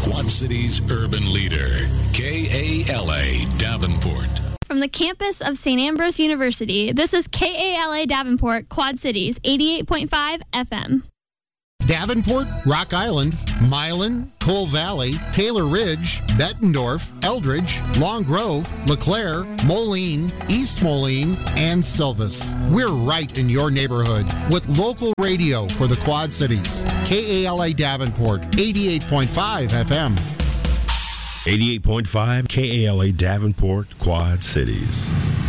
Quad Cities urban leader, KALA Davenport. From the campus of St. Ambrose University, this is KALA Davenport, Quad Cities, 88.5 FM. Davenport, Rock Island, Milan, Cole Valley, Taylor Ridge, Bettendorf, Eldridge, Long Grove, LeClaire, Moline, East Moline, and Silvis. We're right in your neighborhood with local radio for the Quad Cities. KALA Davenport, 88.5 FM. 88.5 KALA Davenport, Quad Cities.